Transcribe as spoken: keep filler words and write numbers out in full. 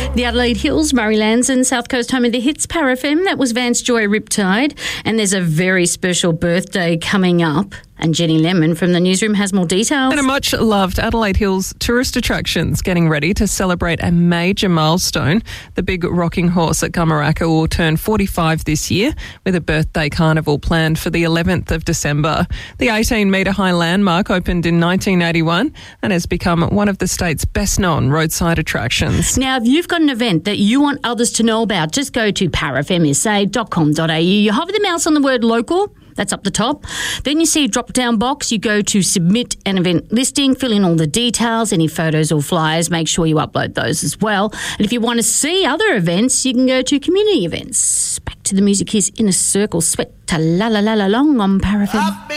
The Adelaide Hills, Murray Lands and South Coast home of the hits, Power F M. That was Vance Joy Riptide. And there's a very special birthday coming up. And Jenny Lemon from the newsroom has more details. And a much-loved Adelaide Hills tourist attractions getting ready to celebrate a major milestone. The big rocking horse at Gumaraka will turn forty-five this year, with a birthday carnival planned for the eleventh of December. The eighteen-metre high landmark opened in nineteen eighty-one and has become one of the state's best-known roadside attractions. Now, if you've got an event that you want others to know about, just go to power f m s a dot com dot a u. You hover the mouse on the word local. That's up the top. Then you see a drop-down box. You go to submit an event listing, fill in all the details, any photos or flyers. Make sure you upload those as well. And if you want to see other events, you can go to community events. Back to the music. Here's Inner Circle, Sweat, ta la la la la long on Power F M.